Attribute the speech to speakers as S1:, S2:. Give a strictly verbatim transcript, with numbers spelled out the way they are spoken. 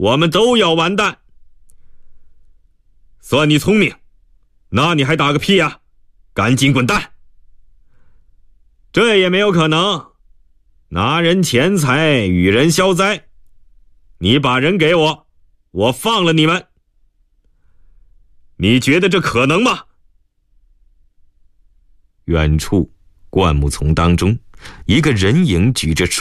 S1: 我们都要完蛋。算你聪明，那你还打个屁呀？赶紧滚蛋！这也没有可能，拿人钱财与人消灾。你把人给我，我放了你们。你觉得这可能吗？远处灌木丛当中，一个人影举着